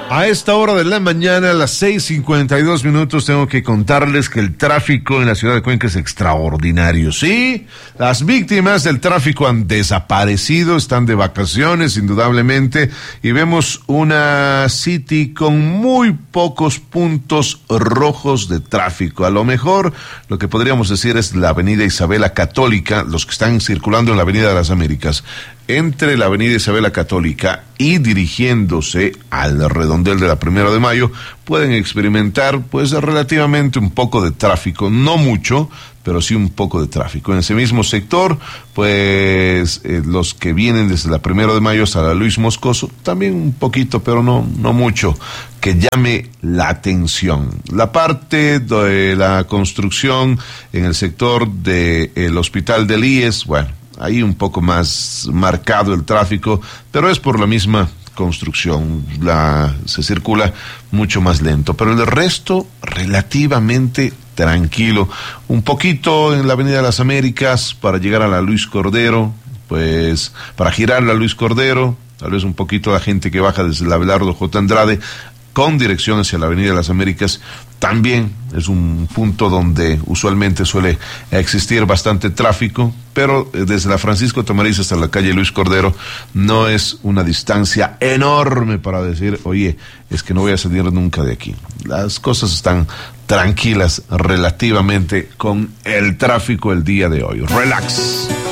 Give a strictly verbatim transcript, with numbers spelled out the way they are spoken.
A esta hora de la mañana, a las seis cincuenta y dos minutos, tengo que contarles que el tráfico en la ciudad de Cuenca es extraordinario. Sí, las víctimas del tráfico han desaparecido, están de vacaciones, indudablemente, y vemos una city con muy pocos puntos rojos de tráfico. A lo mejor, lo que podríamos decir es la avenida Isabela Católica, los que están circulando en la avenida de las Américas, entre la avenida Isabela Católica y dirigiéndose al redondel de la Primero de Mayo, pueden experimentar pues relativamente un poco de tráfico, no mucho, pero sí un poco de tráfico. En ese mismo sector, pues eh, los que vienen desde la Primero de Mayo hasta la Luis Moscoso, también un poquito, pero no, no mucho, que llame la atención. La parte de la construcción en el sector del Hospital del I E S, bueno, ahí un poco más marcado el tráfico, pero es por la misma construcción, la, se circula mucho más lento, pero el resto relativamente tranquilo. Un poquito en la Avenida de las Américas para llegar a la Luis Cordero, pues para girar la Luis Cordero, tal vez un poquito la gente que baja desde la Abelardo J. Andrade con dirección hacia la Avenida de las Américas, también es un punto donde usualmente suele existir bastante tráfico, pero desde la Francisco Tamariz hasta la calle Luis Cordero no es una distancia enorme para decir, oye, es que no voy a salir nunca de aquí. Las cosas están tranquilas relativamente con el tráfico el día de hoy. Relax.